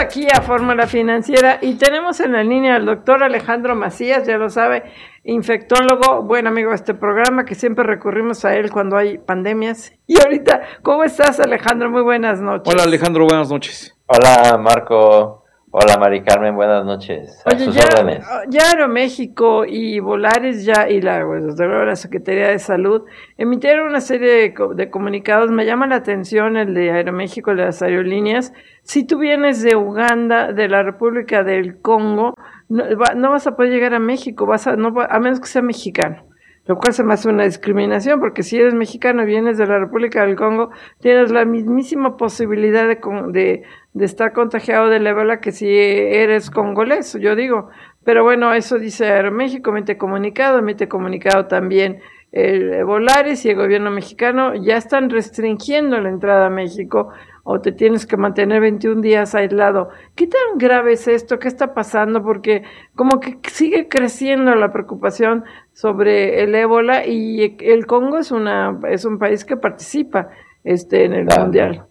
aquí a Fórmula Financiera y tenemos en la línea al doctor Alejandro Macías, ya lo sabe, infectólogo, buen amigo de este programa, que siempre recurrimos a él cuando hay pandemias. Y ahorita, ¿cómo estás, Alejandro? Muy buenas noches. Hola, Alejandro, buenas noches. Hola, Marco. Hola, Mari Carmen, buenas noches. Oye, ya Aeroméxico y Volaris y la Secretaría de Salud emitieron una serie de comunicados. Me llama la atención el de Aeroméxico, de las aerolíneas. Si tú vienes de Uganda, de la República del Congo, no vas a poder llegar a México, a menos que sea mexicano. Lo cual se me hace una discriminación, porque si eres mexicano y vienes de la República del Congo, tienes la mismísima posibilidad de estar contagiado del ébola que si eres congolés, yo digo. Pero bueno, eso dice Aeroméxico, emite comunicado también el Volaris y el gobierno mexicano. Ya están restringiendo la entrada a México, o te tienes que mantener 21 días aislado. ¿Qué tan grave es esto? ¿Qué está pasando? Porque como que sigue creciendo la preocupación sobre el ébola, y el Congo es un país que participa en el mundial.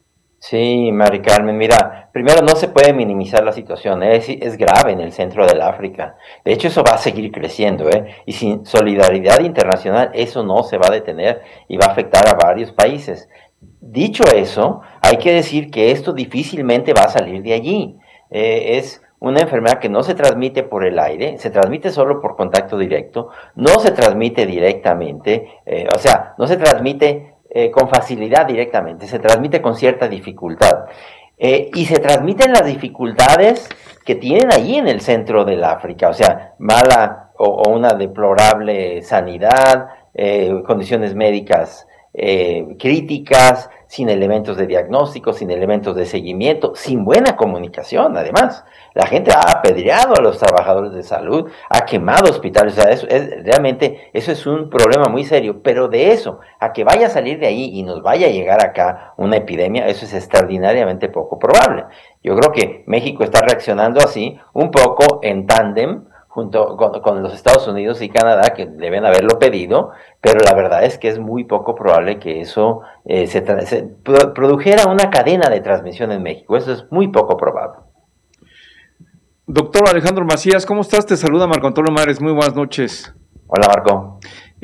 Sí, Mari Carmen, mira, primero no se puede minimizar la situación, es grave en el centro del África. De hecho, eso va a seguir creciendo, y sin solidaridad internacional eso no se va a detener y va a afectar a varios países. Dicho eso, hay que decir que esto difícilmente va a salir de allí. Es una enfermedad que no se transmite por el aire, se transmite solo por contacto directo, no se transmite directamente, no se transmite con facilidad directamente, se transmite con cierta dificultad. Y se transmiten las dificultades que tienen allí en el centro del África, o sea, mala o una deplorable sanidad, condiciones médicas críticas, sin elementos de diagnóstico, sin elementos de seguimiento, sin buena comunicación. Además, la gente ha apedreado a los trabajadores de salud, ha quemado hospitales. O sea, realmente eso es un problema muy serio, pero de eso a que vaya a salir de ahí y nos vaya a llegar acá una epidemia, eso es extraordinariamente poco probable. Yo creo que México está reaccionando así, un poco en tándem junto con los Estados Unidos y Canadá, que deben haberlo pedido, pero la verdad es que es muy poco probable que eso se produjera una cadena de transmisión en México. Eso es muy poco probable. Doctor Alejandro Macías, ¿cómo estás? Te saluda Marco Antonio Mares, muy buenas noches. Hola, Marco.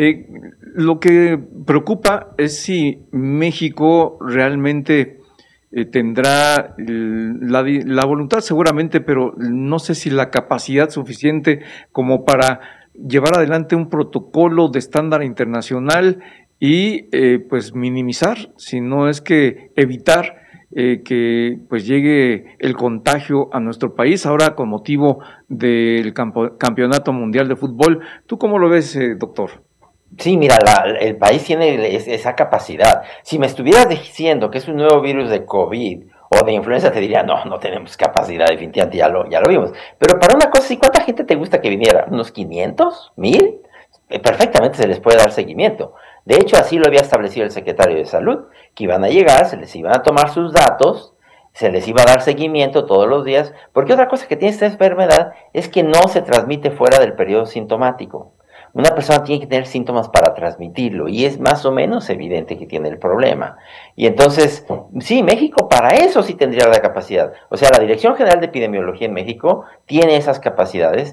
Lo que preocupa es si México realmente tendrá la voluntad seguramente, pero no sé si la capacidad suficiente como para llevar adelante un protocolo de estándar internacional y pues minimizar, si no es que evitar que pues llegue el contagio a nuestro país ahora con motivo del Campeonato Mundial de Fútbol. ¿Tú cómo lo ves, doctor? Sí, mira, el país tiene esa capacidad. Si me estuvieras diciendo que es un nuevo virus de COVID o de influenza, te diría, no tenemos capacidad, definitivamente, ya lo vimos. Pero para una cosa, ¿sí? ¿Cuánta gente te gusta que viniera? ¿Unos 500? ¿1000? Perfectamente se les puede dar seguimiento. De hecho, así lo había establecido el secretario de Salud, que iban a llegar, se les iban a tomar sus datos, se les iba a dar seguimiento todos los días, porque otra cosa que tiene esta enfermedad es que no se transmite fuera del periodo sintomático. Una persona tiene que tener síntomas para transmitirlo, y es más o menos evidente que tiene el problema. Y entonces, sí, México para eso sí tendría la capacidad. O sea, la Dirección General de Epidemiología en México tiene esas capacidades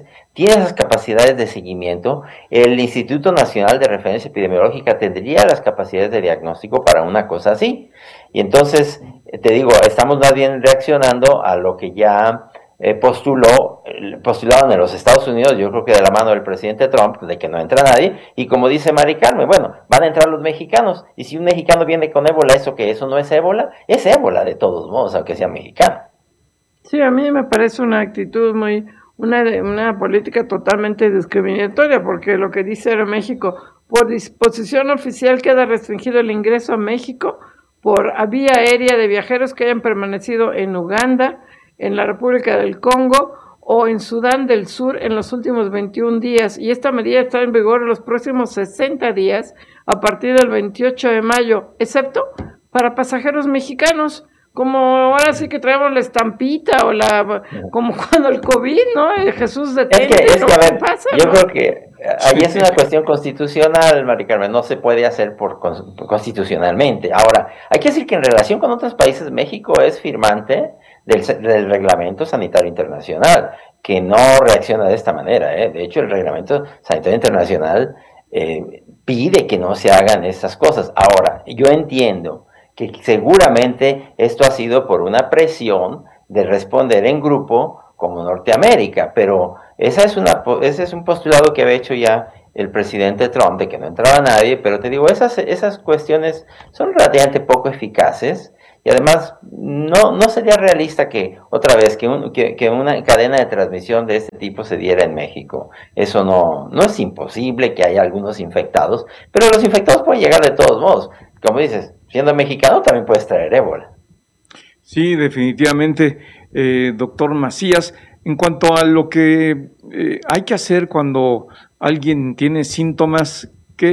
de seguimiento. El Instituto Nacional de Referencia Epidemiológica tendría las capacidades de diagnóstico para una cosa así. Y entonces, te digo, estamos más bien reaccionando a lo que ya postularon en los Estados Unidos, yo creo que de la mano del presidente Trump, de que no entra nadie, y como dice Mari Carmen, bueno, van a entrar los mexicanos, y si un mexicano viene con ébola, ¿eso no es ébola? Es ébola de todos modos, aunque sea mexicano. Sí, a mí me parece una actitud una política totalmente discriminatoria, porque lo que dice Aeroméxico, por disposición oficial queda restringido el ingreso a México por vía aérea de viajeros que hayan permanecido en Uganda, en la República del Congo o en Sudán del Sur en los últimos 21 días, y esta medida está en vigor en los próximos 60 días a partir del 28 de mayo, excepto para pasajeros mexicanos, como ahora sí que traemos la estampita como cuando el COVID, ¿no? Jesús detente, ¿qué pasa? Yo creo que ahí es una cuestión constitucional, Mari Carmen, no se puede hacer constitucionalmente. Ahora, hay que decir que en relación con otros países, México es firmante del Reglamento Sanitario Internacional, que no reacciona de esta manera. De hecho, el Reglamento Sanitario Internacional pide que no se hagan estas cosas. Ahora, yo entiendo que seguramente esto ha sido por una presión de responder en grupo como Norteamérica, pero ese es un postulado que había hecho ya el presidente Trump, de que no entraba nadie, pero te digo, esas cuestiones son relativamente poco eficaces, y además no sería realista que otra vez que una cadena de transmisión de este tipo se diera en México. Eso no es imposible que haya algunos infectados, pero los infectados pueden llegar de todos modos. Como dices, siendo mexicano también puedes traer ébola. Sí, definitivamente, doctor Macías. En cuanto a lo que hay que hacer cuando alguien tiene síntomas,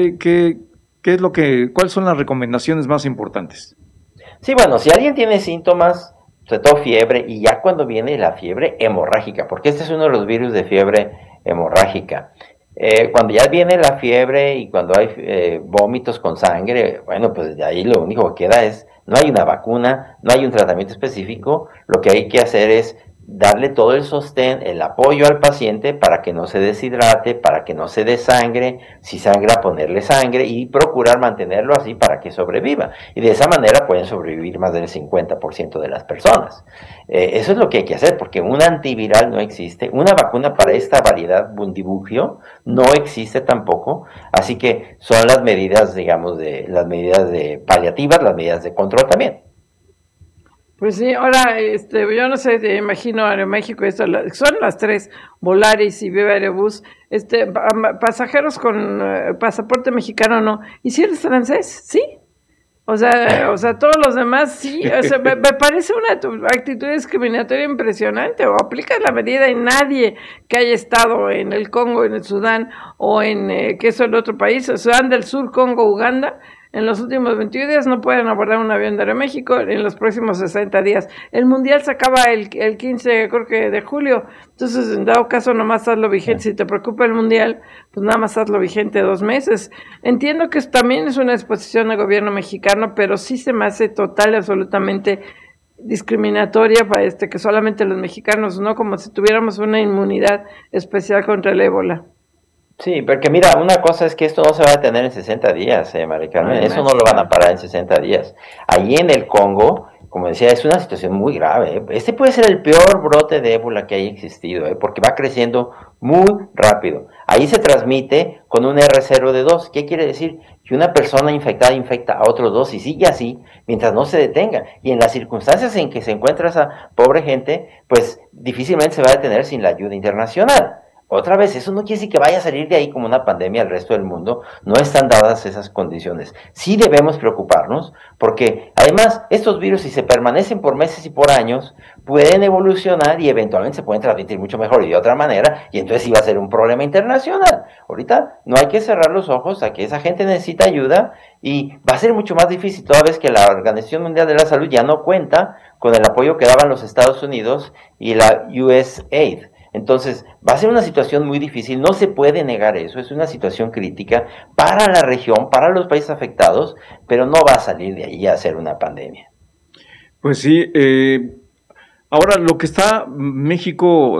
¿cuáles son las recomendaciones más importantes? Sí, bueno, si alguien tiene síntomas, sobre todo fiebre, y ya cuando viene la fiebre hemorrágica, porque este es uno de los virus de fiebre hemorrágica, cuando ya viene la fiebre y cuando hay vómitos con sangre, bueno, pues de ahí lo único que queda es, no hay una vacuna, no hay un tratamiento específico, lo que hay que hacer es darle todo el sostén, el apoyo al paciente para que no se deshidrate, para que no se desangre, si sangra ponerle sangre y procurar mantenerlo así para que sobreviva. Y de esa manera pueden sobrevivir más del 50% de las personas. Eso es lo que hay que hacer, porque un antiviral no existe, una vacuna para esta variedad Bundibugyo no existe tampoco, así que son las medidas, digamos, las medidas de paliativas, las medidas de control también. Pues sí, ahora, yo no sé, imagino Aeroméxico, son las tres, Volaris y Viva Aerobús, pasajeros con pasaporte mexicano no, ¿y si eres francés? Sí, o sea, todos los demás sí, o sea, me parece una actitud discriminatoria impresionante, o aplicas la medida y nadie que haya estado en el Congo, en el Sudán, o que es el otro país, Sudán del Sur, Congo, Uganda, en los últimos 21 días no pueden abordar un avión de Aeroméxico, en los próximos 60 días. El Mundial se acaba el 15, creo que de julio, entonces en dado caso nomás hazlo vigente. Si te preocupa el Mundial, pues nada más hazlo vigente 2 meses. Entiendo que también es una disposición del gobierno mexicano, pero sí se me hace total y absolutamente discriminatoria para que solamente los mexicanos, no como si tuviéramos una inmunidad especial contra el ébola. Sí, porque mira, una cosa es que esto no se va a detener en 60 días, Mari Carmen, eso no lo van a parar en 60 días. Allí en el Congo, como decía, es una situación muy grave. Este puede ser el peor brote de ébola que haya existido, porque va creciendo muy rápido. Ahí se transmite con un R0D2. ¿Qué quiere decir? Que una persona infectada infecta a otros dos y sigue así mientras no se detenga. Y en las circunstancias en que se encuentra esa pobre gente, pues difícilmente se va a detener sin la ayuda internacional. Otra vez, eso no quiere decir que vaya a salir de ahí como una pandemia al resto del mundo, no están dadas esas condiciones. Sí debemos preocuparnos, porque además estos virus, si se permanecen por meses y por años, pueden evolucionar y eventualmente se pueden transmitir mucho mejor y de otra manera, y entonces sí va a ser un problema internacional. Ahorita no hay que cerrar los ojos a que esa gente necesita ayuda, y va a ser mucho más difícil toda vez que la Organización Mundial de la Salud ya no cuenta con el apoyo que daban los Estados Unidos y la USAID. Entonces, va a ser una situación muy difícil, no se puede negar eso, es una situación crítica para la región, para los países afectados, pero no va a salir de ahí a ser una pandemia. Pues sí, ahora lo que está México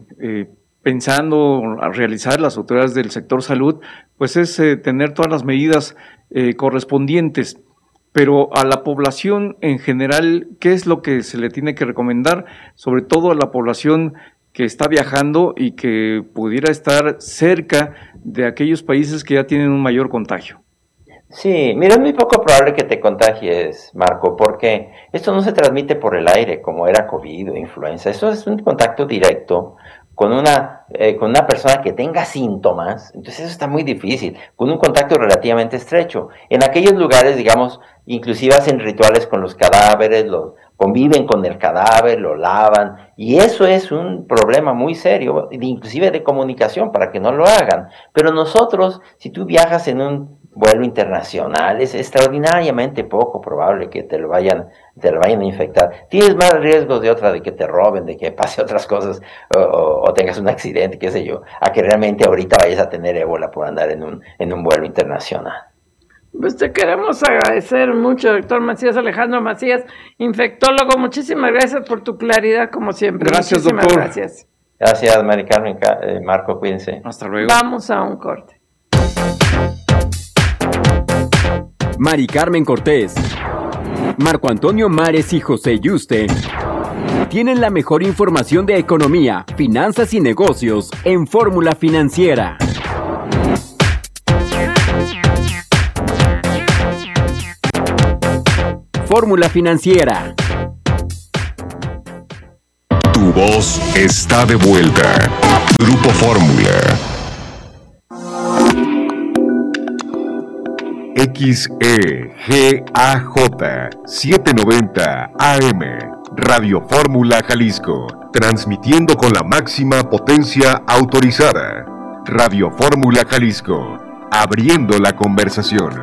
pensando a realizar las autoridades del sector salud, pues es tener todas las medidas correspondientes. Pero a la población en general, ¿qué es lo que se le tiene que recomendar? Sobre todo a la población que está viajando y que pudiera estar cerca de aquellos países que ya tienen un mayor contagio. Sí, mira, es muy poco probable que te contagies, Marco, porque esto no se transmite por el aire como era COVID o influenza. Eso es un contacto directo con una persona que tenga síntomas. Entonces eso está muy difícil, con un contacto relativamente estrecho. En aquellos lugares, digamos, inclusive hacen rituales con los cadáveres, conviven con el cadáver, lo lavan, y eso es un problema muy serio, inclusive de comunicación, para que no lo hagan. Pero nosotros, si tú viajas en un vuelo internacional, es extraordinariamente poco probable que te lo vayan a infectar. Tienes más riesgos de que te roben, de que pase otras cosas, o tengas un accidente, qué sé yo, a que realmente ahorita vayas a tener ébola por andar en un vuelo internacional. Pues te queremos agradecer mucho, doctor Macías, Alejandro Macías, infectólogo. Muchísimas gracias por tu claridad, como siempre. Gracias, Muchísimas doctor. Gracias. Gracias, Mari Carmen, Marco, cuídense. Hasta luego. Vamos a un corte. Mari Carmen Cortés, Marco Antonio Mares y José Yuste tienen la mejor información de economía, finanzas y negocios en Fórmula Financiera. Fórmula Financiera. Tu voz está de vuelta. Grupo Fórmula. XEGAJ 790 AM. Radio Fórmula Jalisco. Transmitiendo con la máxima potencia autorizada. Radio Fórmula Jalisco. Abriendo la conversación.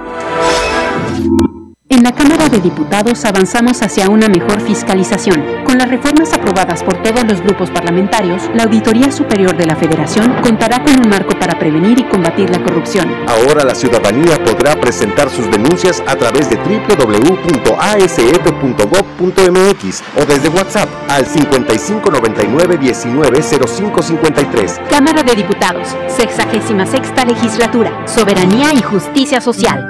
En la Cámara de Diputados avanzamos hacia una mejor fiscalización. Con las reformas aprobadas por todos los grupos parlamentarios, la Auditoría Superior de la Federación contará con un marco para prevenir y combatir la corrupción. Ahora la ciudadanía podrá presentar sus denuncias a través de www.asf.gov.mx o desde WhatsApp al 5599-190553. Cámara de Diputados, 66ª Legislatura, Soberanía y Justicia Social.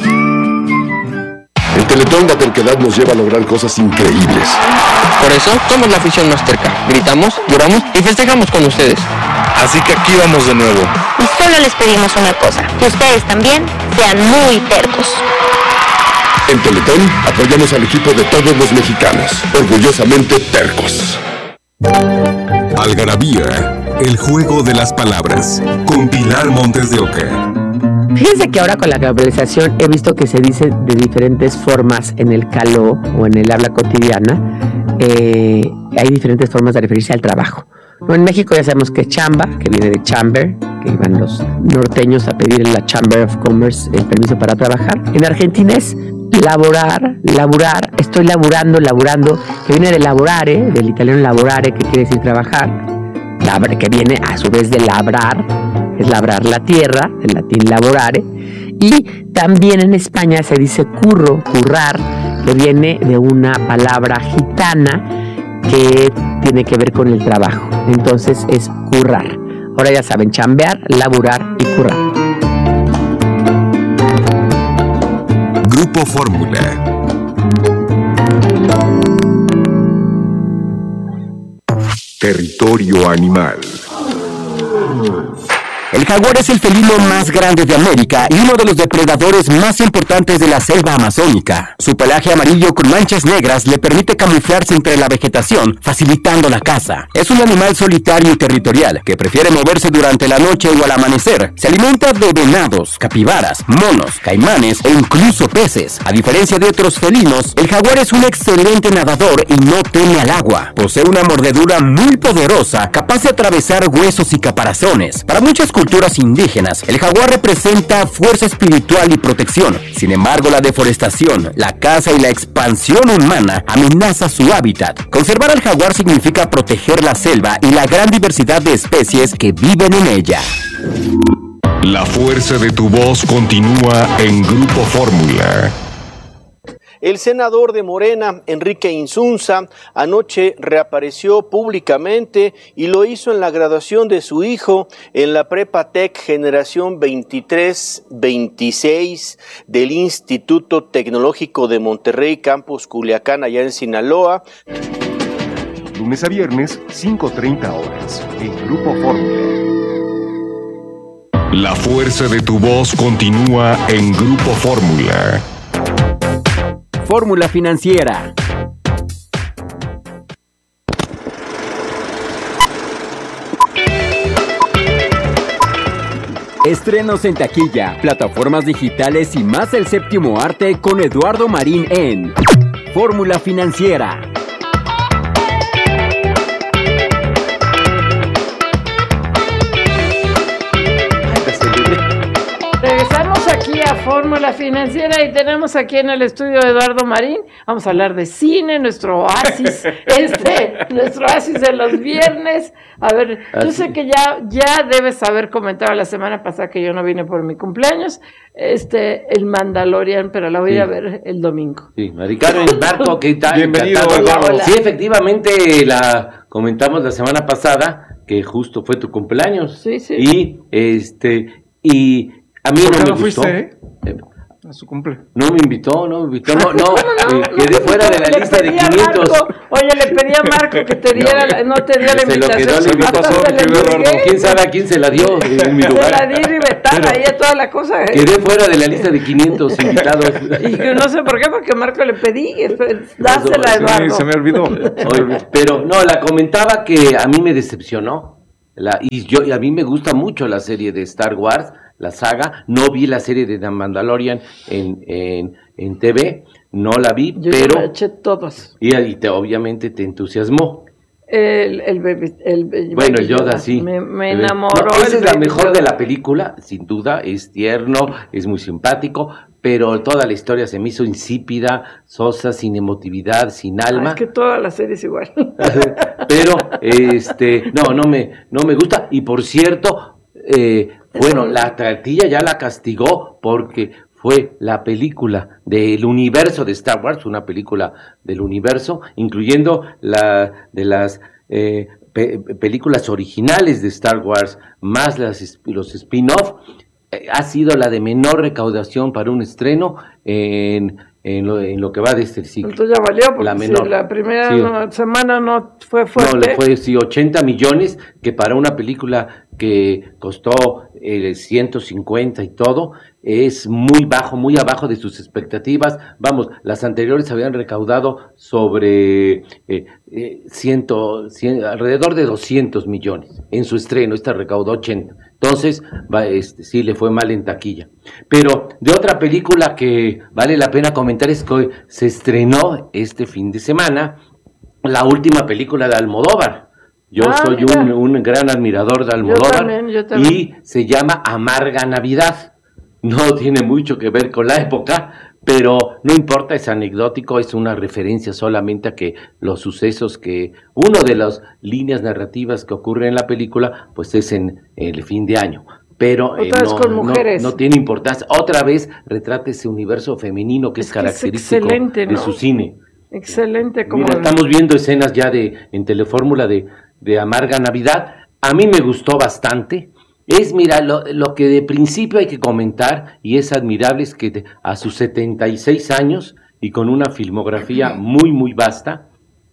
El Teletón La Terquedad nos lleva a lograr cosas increíbles. Por eso somos la afición más terca. Gritamos, lloramos y festejamos con ustedes. Así que aquí vamos de nuevo. Y solo les pedimos una cosa, que ustedes también sean muy tercos. En Teletón apoyamos al equipo de todos los mexicanos, orgullosamente tercos. Algarabía, el juego de las palabras, con Pilar Montes de Oca. Fíjense que ahora con la globalización he visto que se dice de diferentes formas en el caló o en el habla cotidiana. Hay diferentes formas de referirse al trabajo. ¿No? En México ya sabemos que chamba, que viene de chamber, que iban los norteños a pedir en la Chamber of Commerce el permiso para trabajar. En Argentina es laborar, estoy laburando, que viene de lavorare, del italiano lavorare, que quiere decir trabajar, que viene a su vez de labrar, es labrar la tierra, en latín lavorare, y también en España se dice currar, que viene de una palabra gitana que tiene que ver con el trabajo, entonces es currar. Ahora ya saben, chambear, laburar y currar. Grupo Fórmula. Territorio animal. El jaguar es el felino más grande de América y uno de los depredadores más importantes de la selva amazónica. Su pelaje amarillo con manchas negras le permite camuflarse entre la vegetación, facilitando la caza. Es un animal solitario y territorial que prefiere moverse durante la noche o al amanecer. Se alimenta de venados, capibaras, monos, caimanes e incluso peces. A diferencia de otros felinos, el jaguar es un excelente nadador y no teme al agua. Posee una mordedura muy poderosa, capaz de atravesar huesos y caparazones. Para muchas culturas indígenas, el jaguar representa fuerza espiritual y protección. Sin embargo, la deforestación, la caza y la expansión humana amenaza su hábitat. Conservar al jaguar significa proteger la selva y la gran diversidad de especies que viven en ella. La fuerza de tu voz continúa en Grupo Fórmula. El senador de Morena, Enrique Insunza, anoche reapareció públicamente y lo hizo en la graduación de su hijo en la Prepa Tech Generación 23-26 del Instituto Tecnológico de Monterrey, Campus Culiacán, allá en Sinaloa. Lunes a viernes, 5:30 horas, en Grupo Fórmula. La fuerza de tu voz continúa en Grupo Fórmula. Fórmula Financiera. Estrenos en taquilla, plataformas digitales y más el séptimo arte con Eduardo Marín en Fórmula Financiera. Regresamos aquí a Fórmula Financiera y tenemos aquí en el estudio a Eduardo Marín. Vamos a hablar de cine, nuestro oasis, nuestro oasis de los viernes. A ver, yo sé que ya debes haber comentado la semana pasada que yo no vine por mi cumpleaños, el Mandalorian, pero la voy a ver el domingo. Sí, Mari Carmen, Marco, ¿qué tal? Bienvenido, Eduardo. Sí, efectivamente, la comentamos la semana pasada, que justo fue tu cumpleaños. Sí. Y a mí no me gustó. Fuiste, a su cumple. No me invitó, quedé fuera de la lista de 500. Oye, le pedí a Marco que te diera, no te dio la invitación. ¿Quién sabe a quién se la dio en mi lugar? Se la di Rivetada, ahí a toda la cosa. Quedé fuera de la lista de 500 invitados. Y no sé por qué, porque Marco le pedí, dásela a Eduardo. Sí, se me olvidó. Pero no, la comentaba que a mí me decepcionó. Y a mí me gusta mucho la serie de Star Wars, la saga. No vi la serie de The Mandalorian en TV, no la vi, pero la eché todos. Y obviamente te entusiasmó. El Yoda, sí. Me enamoró. Esa es la mejor de la película, sin duda. Es tierno, es muy simpático, pero toda la historia se me hizo insípida, sosa, sin emotividad, sin alma. Es que toda la serie es igual. Pero, no me gusta. Y por cierto, la Tartilla ya la castigó porque fue la película del universo de Star Wars, una película del universo, incluyendo de las películas originales de Star Wars, más los spin-off, ha sido la de menor recaudación para un estreno en lo que va de este siglo. Entonces ya valió, porque la primera semana no fue fuerte. No, le fue 80 millones, que para una película que costó 150 y todo, es muy bajo, muy abajo de sus expectativas. Vamos, las anteriores habían recaudado sobre alrededor de 200 millones en su estreno. Esta recaudó 80. Entonces, sí le fue mal en taquilla. Pero de otra película que vale la pena comentar es que se estrenó este fin de semana la última película de Almodóvar. Yo soy un gran admirador de Almodóvar. Yo también. Y se llama Amarga Navidad. No tiene mucho que ver con la época, pero no importa, es anecdótico, es una referencia solamente a que los sucesos una de las líneas narrativas que ocurre en la película, pues es en el fin de año. Pero no tiene importancia. Otra vez retrata ese universo femenino que es característico de su cine. Excelente. Mira, estamos viendo escenas ya en Telefórmula de Amarga Navidad. A mí me gustó bastante. Lo que de principio hay que comentar, y es admirable, es que a sus 76 años y con una filmografía muy, muy vasta,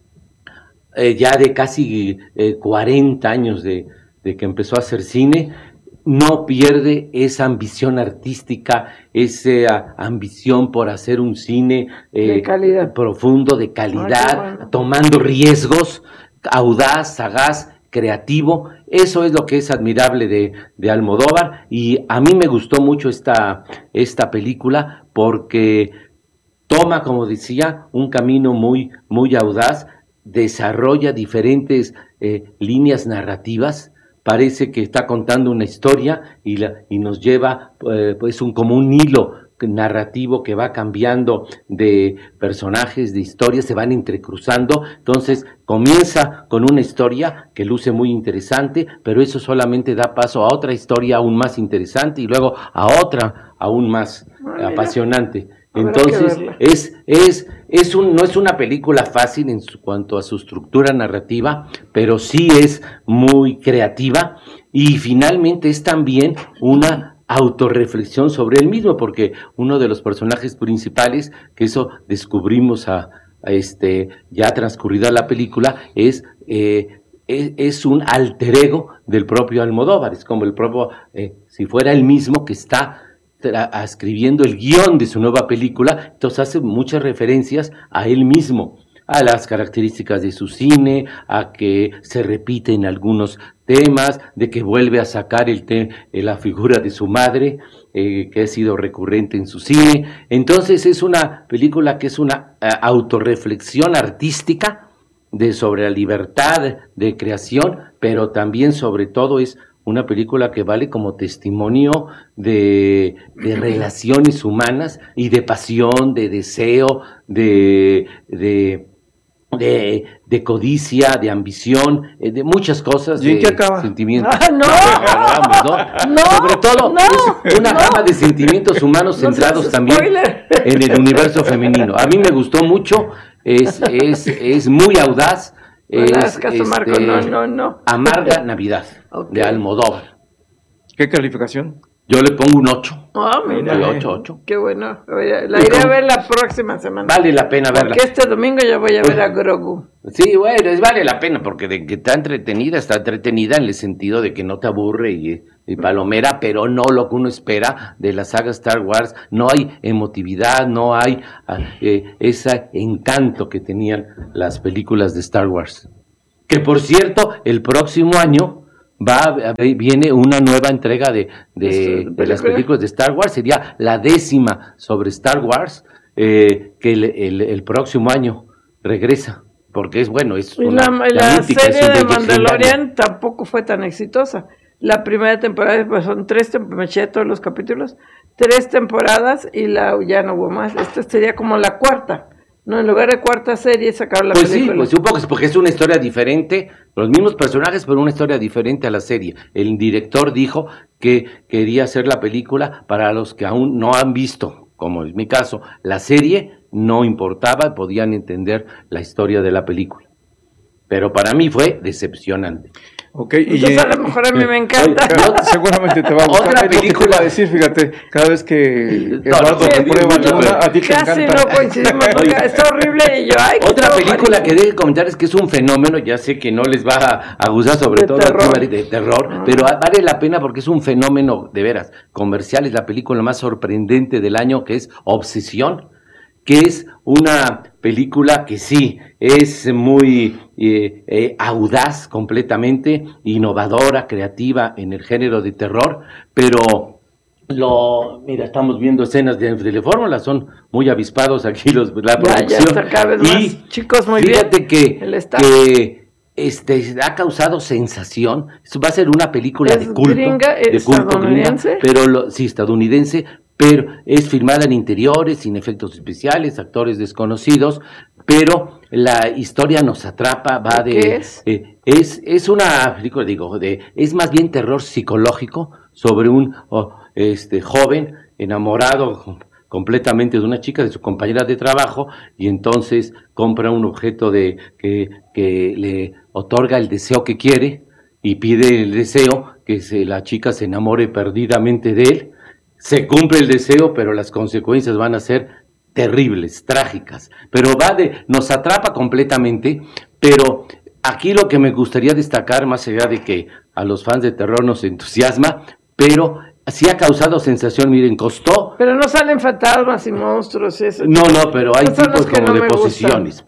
ya de casi 40 años de que empezó a hacer cine, no pierde esa ambición artística, esa ambición por hacer un cine de calidad. Profundo, de calidad, tomando riesgos, audaz, sagaz, creativo. Eso es lo que es admirable de Almodóvar, y a mí me gustó mucho esta película porque toma, como decía, un camino muy, muy audaz, desarrolla diferentes líneas narrativas. Parece que está contando una historia y nos lleva como un hilo narrativo que va cambiando de personajes, de historias, se van entrecruzando. Entonces comienza con una historia que luce muy interesante, pero eso solamente da paso a otra historia aún más interesante y luego a otra aún más apasionante. Entonces no es una película fácil en cuanto a su estructura narrativa, pero sí es muy creativa, y finalmente es también una autorreflexión sobre él mismo, porque uno de los personajes principales, que eso descubrimos ya transcurrida la película, es un alter ego del propio Almodóvar. Es como el propio, si fuera él mismo que está escribiendo el guión de su nueva película. Entonces hace muchas referencias a él mismo, a las características de su cine, a que se repiten algunos temas, de que vuelve a sacar la figura de su madre, que ha sido recurrente en su cine. Entonces es una película que es una autorreflexión artística sobre la libertad de creación, pero también sobre todo es una película que vale como testimonio de relaciones humanas y de pasión, de deseo, de codicia, de ambición, de muchas cosas, ¿Y en qué acaba? Sentimientos. No, Sobre todo es una gama de sentimientos humanos centrados también en el universo femenino. A mí me gustó mucho, es muy audaz. Marco, no. Amarga Navidad, de Almodóvar. ¿Qué calificación? Yo le pongo un 8. Ah, mira. 8. Qué bueno. La iré a ver la próxima semana. Vale la pena verla. Porque este domingo ya voy a ver a Grogu. Sí, bueno, vale la pena porque de que está entretenida en el sentido de que no te aburre y palomera, pero no lo que uno espera de la saga Star Wars. No hay emotividad, no hay ese encanto que tenían las películas de Star Wars. Que por cierto, el próximo año viene una nueva entrega de las películas de Star Wars, sería la 10ª sobre Star Wars, que el próximo año regresa, porque es bueno, es la serie de Mandalorian tampoco fue tan exitosa. La primera temporada, pues son 3 temporadas, me eché todos los capítulos, 3 temporadas y ya no hubo más. Esta sería como la 4ª. No, en lugar de 4ª serie sacaron la película. Pues sí, un poco, porque es una historia diferente, los mismos personajes, pero una historia diferente a la serie. El director dijo que quería hacer la película para los que aún no han visto, como es mi caso, la serie, no importaba, podían entender la historia de la película. Pero para mí fue decepcionante. Okay, entonces a lo mejor a mí me encanta. Seguramente te va a gustar. Otra película a decir, fíjate, cada vez que Eduardo prueba alguna, a ti te encanta. Casi no coincidimos, está horrible y yo, otra película que debe comentar es que es un fenómeno, ya sé que no les va a gustar, sobre todo de terror, pero vale la pena porque es un fenómeno de veras comercial. Es la película más sorprendente del año, que es Obsesión, que es una película que sí, es muy audaz completamente, innovadora, creativa en el género de terror, pero mira, estamos viendo escenas de fórmula, son muy avispados aquí la producción. Ya está cada vez más. Chicos, muy fíjate bien. Que ha causado sensación. Va a ser una película de culto, estadounidense, estadounidense, pero es filmada en interiores, sin efectos especiales, actores desconocidos, pero la historia nos atrapa, ¿Qué es? Es una película, es más bien terror psicológico sobre un joven enamorado completamente de una chica, de su compañera de trabajo, y entonces compra un objeto que le otorga el deseo que quiere, y pide el deseo, que la chica se enamore perdidamente de él. Se cumple el deseo, pero las consecuencias van a ser terribles, trágicas. Pero nos atrapa completamente, pero aquí lo que me gustaría destacar, más allá de que a los fans de terror nos entusiasma, pero sí ha causado sensación, miren, costó. Pero no salen fantasmas y monstruos y eso. No, pero hay tipos como de posesiones,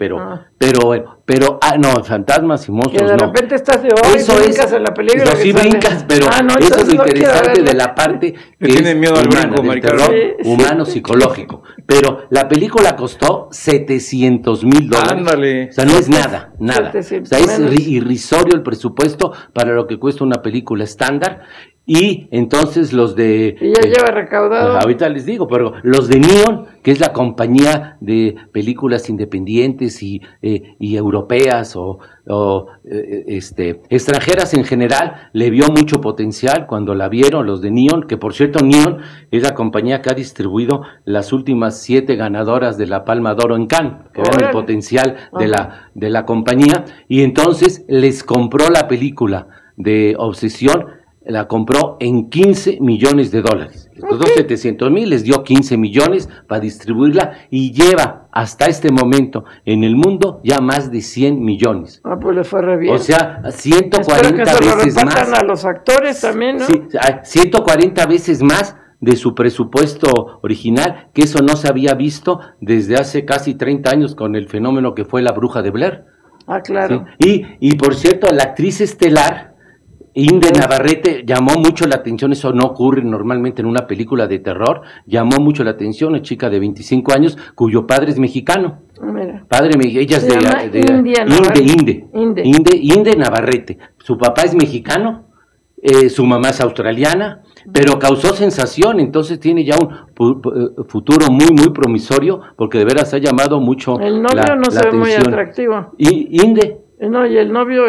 no, fantasmas y monstruos que de no. repente estás brincas en la película. Eso sí brincas, pero eso es lo interesante de la parte que tiene miedo al brinco, del terror humano psicológico. Pero la película costó $700,000. Ándale. O sea, no es nada. O sea, es irrisorio el presupuesto para lo que cuesta una película estándar. Y entonces Y ya lleva recaudado. Ahorita les digo, pero los de Neon, que es la compañía de películas independientes y europeas o extranjeras en general, le vio mucho potencial cuando la vieron los de Neon, que por cierto Neon es la compañía que ha distribuido las últimas 7 ganadoras de la Palma de Oro en Cannes, que vean el potencial de la compañía, y entonces les compró la película de Obsesión. La compró en $15 millones. Les costó $700,000, les dio 15 millones para distribuirla y lleva hasta este momento en el mundo ya más de 100 millones. Pues le fue re bien. O sea, 140 veces más. A los actores también, ¿no? Sí, 140 veces más de su presupuesto original, que eso no se había visto desde hace casi 30 años con el fenómeno que fue La Bruja de Blair. Claro. ¿Sí? Y por cierto, la actriz estelar Inde Navarrete llamó mucho la atención, eso no ocurre normalmente en una película de terror, llamó mucho la atención, una chica de 25 años cuyo padre es mexicano. Mira. Ella es de Inde Navarrete. Su papá es mexicano, su mamá es australiana, pero causó sensación, entonces tiene ya un futuro muy promisorio, porque de veras ha llamado mucho el novio no se ve muy atractivo. ¿Y Inde? No, y el novio,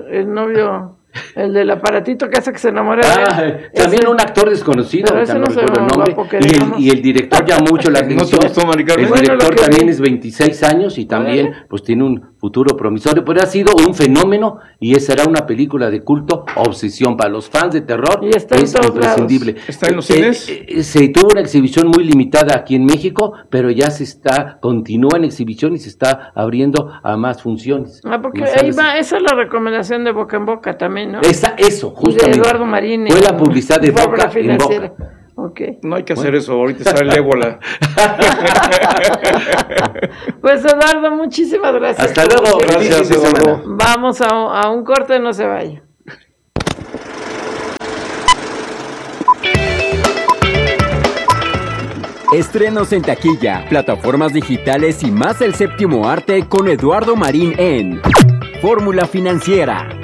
el del aparatito que hace que se enamore de él. También un actor desconocido, pero ese no recuerdo el nombre. Y el director llama mucho la atención. ¿No te gustó, Mari Carmen? El director también es 26 años y también pues tiene un futuro promisorio, pero ha sido un fenómeno y será una película de culto, obsesión para los fans de terror. Y está es imprescindible. ¿Está en los cines? Se tuvo una exhibición muy limitada aquí en México, pero ya continúa en exhibición y se está abriendo a más funciones. Porque ahí va, esa es la recomendación de Boca en Boca también, ¿no? Eso, justamente. De Eduardo Marín. Fue la publicidad de Boca en Boca. Okay. No hay que hacer eso, ahorita sale el ébola. Pues Eduardo, muchísimas gracias. Hasta luego. Gracias, Eduardo. Vamos a un corte, no se vaya. Estrenos en taquilla, plataformas digitales y más del séptimo arte con Eduardo Marín en Fórmula Financiera.